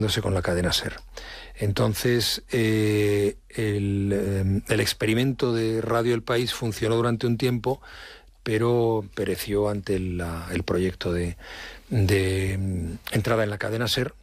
con la cadena SER. Entonces, el experimento de Radio El País funcionó durante un tiempo, pero pereció ante el proyecto de entrada en la cadena SER,